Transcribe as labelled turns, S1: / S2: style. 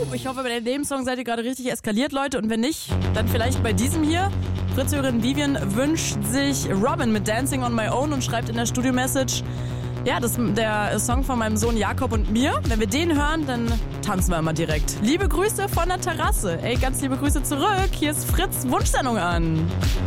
S1: Ich hoffe, bei dem Song seid ihr gerade richtig eskaliert, Leute. Und wenn nicht, dann vielleicht bei diesem hier. Fritz-Hörerin Vivian wünscht sich Robin mit Dancing on My Own und schreibt in der Studio-Message, ja, das ist der Song von meinem Sohn Jakob und mir. Wenn wir den hören, dann tanzen wir immer direkt. Liebe Grüße von der Terrasse. Ey, ganz liebe Grüße zurück. Hier ist Fritz Wunschsendung an.